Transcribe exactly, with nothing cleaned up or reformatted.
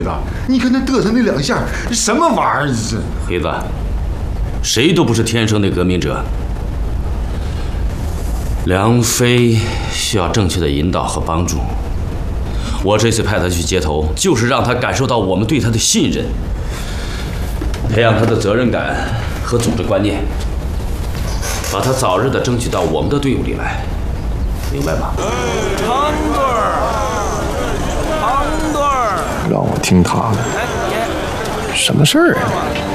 你看他嘚瑟那两下，什么玩意儿？这是黑子，谁都不是天生的革命者。梁飞需要正确的引导和帮助。我这次派他去接头，就是让他感受到我们对他的信任，培养他的责任感和组织观念，把他早日的争取到我们的队伍里来，明白吗？ 唐队儿，唐队儿， 让我听他的，什么事儿啊？